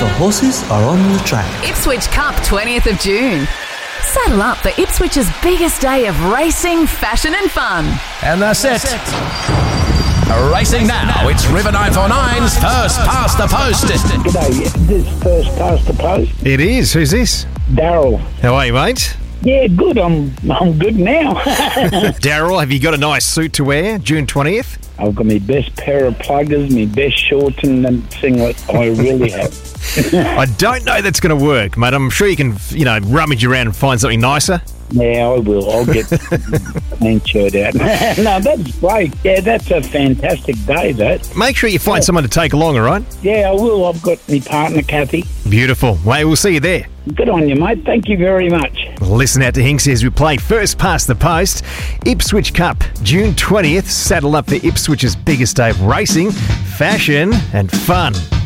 The horses are on the track. Ipswich Cup 20th of June. Saddle up for Ipswich's biggest day of racing, fashion and fun. And that's it. Racing now, it's River 949's First Past the Post. G'day, this First Past the Post. It is. Who's this? Daryl. How are you, mate? Yeah, good. I'm good now. Daryl, have you got a nice suit to wear, June 20th? I've got my best pair of pluggers, my best shorts and singlet. I really have. I don't know that's going to work, mate. I'm sure you can, rummage around and find something nicer. Yeah, I will. I'll get the clean shirt out. No, that's great. Yeah, that's a fantastic day, that. Make sure you find someone to take along, all right? Yeah, I will. I've got my partner, Kathy. Beautiful. Well, we'll see you there. Good on you, mate. Thank you very much. Listen out to Hinksy as we play First Past the Post. Ipswich Cup, June 20th. Saddle up for Ipswich's biggest day of racing, fashion and fun.